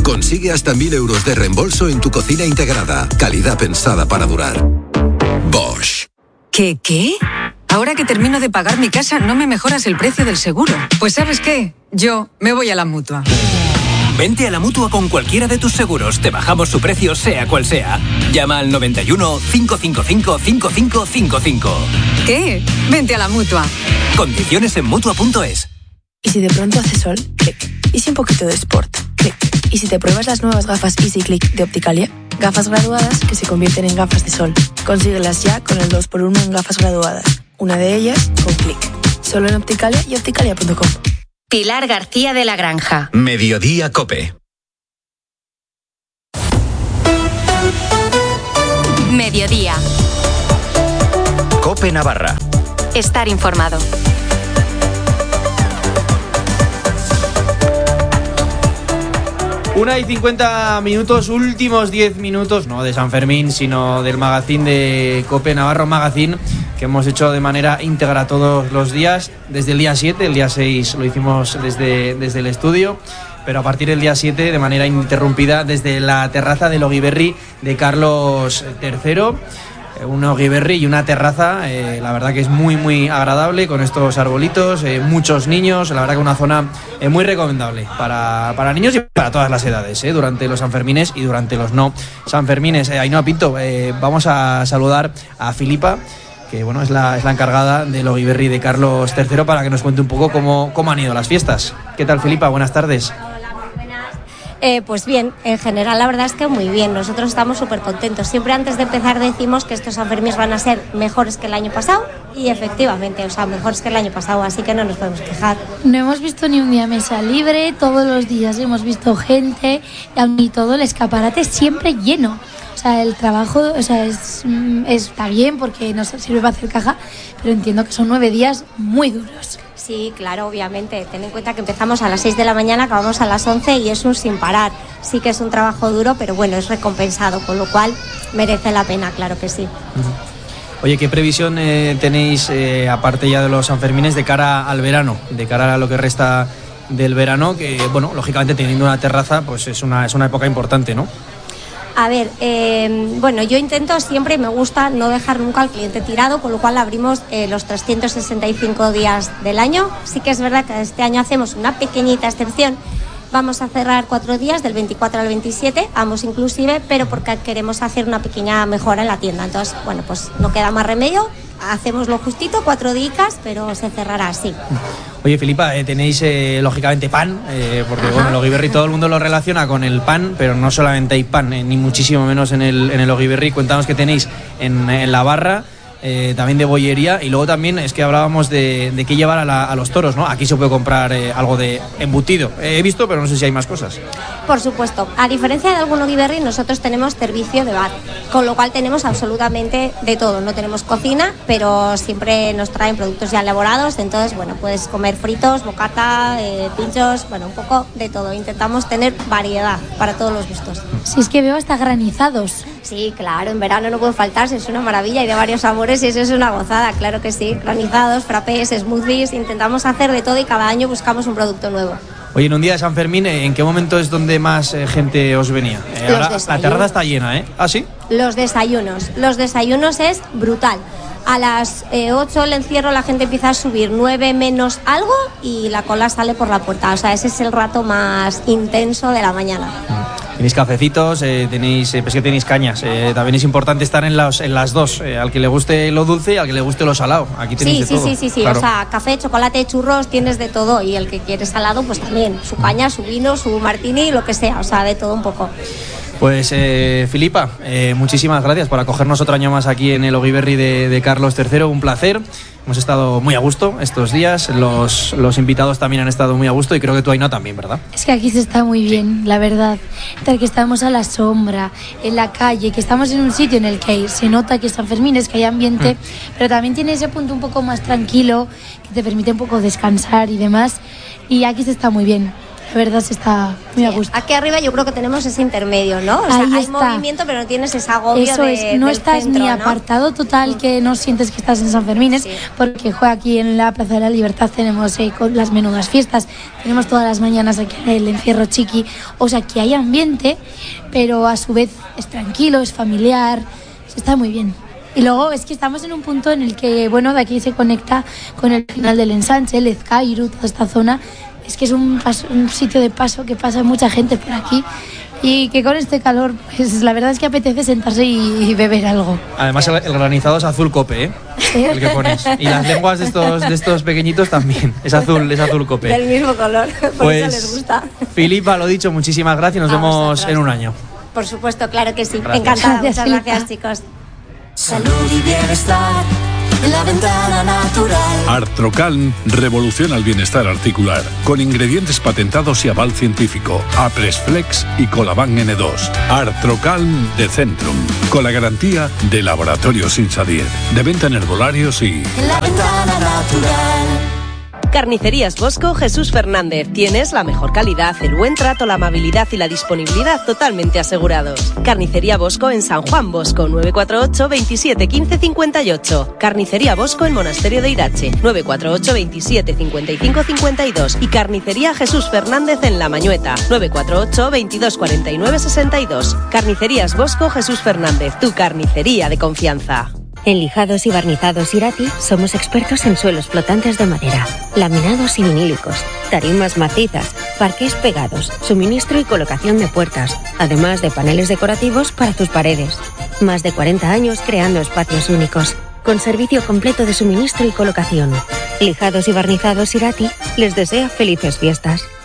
Consigue hasta 1.000 euros de reembolso en tu cocina integrada. Calidad pensada para durar. Bosch. ¿Qué? Ahora que termino de pagar mi casa, ¿no me mejoras el precio del seguro? Pues ¿sabes qué? Yo me voy a la Mutua. Vente a la Mutua con cualquiera de tus seguros. Te bajamos su precio, sea cual sea. Llama al 91 555 5555. ¿Qué? Vente a la Mutua. Condiciones en Mutua.es. ¿Y si de pronto hace sol? Clic. ¿Y si un poquito de sport? Clic. ¿Y si te pruebas las nuevas gafas Easy Click de Opticalia? Gafas graduadas que se convierten en gafas de sol. Consíguelas ya con el 2x1 en gafas graduadas. Una de ellas con Click. Solo en Opticalia y opticalia.com. Pilar García de la Granja. Mediodía Cope. Mediodía. Cope Navarra. Estar informado. 1:50, últimos 10 minutos, no de San Fermín, sino del magazín de Cope Navarro Magazine, que hemos hecho de manera íntegra todos los días, desde el día 7, el día 6 lo hicimos desde el estudio, pero a partir del día 7 de manera ininterrumpida desde la terraza del Ogiberri de Carlos III. Un Ogiberri y una terraza, la verdad que es muy muy agradable, con estos arbolitos, muchos niños, la verdad que una zona muy recomendable para niños y para todas las edades, durante los Sanfermines y durante los no Sanfermines. Ainhoa Pinto, vamos a saludar a Filipa, que bueno, es la encargada del Ogiberri de Carlos III, para que nos cuente un poco cómo han ido las fiestas. ¿Qué tal, Filipa? Buenas tardes. Pues bien, en general la verdad es que muy bien, nosotros estamos súper contentos. Siempre antes de empezar decimos que estos Sanfermines van a ser mejores que el año pasado y efectivamente, mejores que el año pasado, así que no nos podemos quejar. No hemos visto ni un día mesa libre, todos los días hemos visto gente y todo el escaparate siempre lleno. O sea, el trabajo, está bien porque nos sirve para hacer caja, pero entiendo que son 9 días muy duros. Sí, claro, obviamente. Ten en cuenta que empezamos a las 6 de la mañana, acabamos a las 11 y es un sin parar. Sí que es un trabajo duro, pero bueno, es recompensado, con lo cual merece la pena, claro que sí. Oye, ¿qué previsión tenéis, aparte ya de los Sanfermines, de cara al verano, de cara a lo que resta del verano? Que, bueno, lógicamente teniendo una terraza, pues es una época importante, ¿no? A ver, yo intento siempre, me gusta no dejar nunca al cliente tirado, con lo cual abrimos los 365 días del año. Sí que es verdad que este año hacemos una pequeñita excepción. Vamos a cerrar 4 días, del 24 al 27, ambos inclusive, pero porque queremos hacer una pequeña mejora en la tienda. Entonces, bueno, pues no queda más remedio, hacemos lo justito, 4 días, pero se cerrará así. Oye, Filipa, tenéis lógicamente pan, porque bueno, el Ogiberri todo el mundo lo relaciona con el pan, pero no solamente hay pan, ni muchísimo menos en el Ogiberri. Cuéntanos qué tenéis en la barra, también de bollería, y luego también es que hablábamos de qué llevar a los toros, ¿no? Aquí se puede comprar algo de embutido. He visto, pero no sé si hay más cosas. Por supuesto, a diferencia de algún Ogiberri, nosotros tenemos servicio de bar, con lo cual tenemos absolutamente de todo. No tenemos cocina, pero siempre nos traen productos ya elaborados, entonces, bueno, puedes comer fritos, bocata, pinchos, bueno, un poco de todo. Intentamos tener variedad para todos los gustos. Si es que veo hasta granizados. Sí, claro, en verano no puede faltarse, es una maravilla y de varios sabores y eso es una gozada, claro que sí. Granizados, frappés, smoothies, intentamos hacer de todo y cada año buscamos un producto nuevo. Oye, en un día de San Fermín, ¿en qué momento es donde más gente os venía? Ahora la terraza está llena, ¿eh? ¿Ah, sí? Los desayunos es brutal. A las 8 el encierro, la gente empieza a subir, 9 menos algo y la cola sale por la puerta. O sea, ese es el rato más intenso de la mañana. Tenéis cafecitos, tenéis cañas. También es importante estar en las dos. Al que le guste lo dulce y al que le guste lo salado. Aquí tenéis de todo. Sí. Claro. O sea, café, chocolate, churros, tienes de todo. Y el que quiere salado, pues también. Su caña, su vino, su martini, lo que sea. O sea, de todo un poco. Pues Filipa, muchísimas gracias por acogernos otro año más aquí en el Ogiberri de Carlos III, un placer. Hemos estado muy a gusto estos días, los invitados también han estado muy a gusto y creo que tú, Ainhoa, también, ¿verdad? Es que aquí se está muy bien, la verdad. Tal que estamos a la sombra, en la calle, que estamos en un sitio en el que se nota que es San Fermín, es que hay ambiente, pero también tiene ese punto un poco más tranquilo, que te permite un poco descansar y demás, y aquí se está muy bien. la verdad se está muy a gusto. Aquí arriba yo creo que tenemos ese intermedio, ¿no? O sea, Ahí hay está. movimiento, pero no tienes ese agobio Eso es, no del estás centro, ni ¿no? apartado total, que no sientes que estás en San Fermín, porque aquí en la Plaza de la Libertad tenemos con las menudas fiestas, tenemos todas las mañanas aquí el encierro chiqui, o sea que hay ambiente, pero a su vez es tranquilo, es familiar, está muy bien. Y luego es que estamos en un punto en el que, bueno, de aquí se conecta con el final del ensanche, el Ezcairu, toda esta zona. Es que es un sitio de paso que pasa mucha gente por aquí y que con este calor, pues la verdad es que apetece sentarse y beber algo. Además el granizado es azul cope, ¿eh? El que pones. Y las lenguas de estos pequeñitos también. Es azul cope. Del mismo color, por pues, eso les gusta. Filipa, lo dicho, muchísimas gracias. Nos vemos vosotros. en un año. Por supuesto, claro que sí. Gracias. Encantada. Gracias, Muchas Filipa. gracias, chicos. Salud y bienestar en la ventana natural. Artrocalm revoluciona el bienestar articular con ingredientes patentados y aval científico. Apresflex y Colaban N2. Artrocalm de Centrum, con la garantía de Laboratorios Insadier, de venta en herbolarios y... En la ventana natural. Carnicerías Bosco Jesús Fernández. Tienes la mejor calidad, el buen trato, la amabilidad y la disponibilidad totalmente asegurados. Carnicería Bosco en San Juan Bosco, 948 27 15 58. Carnicería Bosco en Monasterio de Irache, 948 27 55 52. Y Carnicería Jesús Fernández en La Mañueta, 948 22 49 62. Carnicerías Bosco Jesús Fernández, tu carnicería de confianza. En lijados y barnizados Irati somos expertos en suelos flotantes de madera, laminados y vinílicos, tarimas macizas, parqués pegados, suministro y colocación de puertas, además de paneles decorativos para tus paredes. Más de 40 años creando espacios únicos, con servicio completo de suministro y colocación. Lijados y barnizados Irati les desea felices fiestas.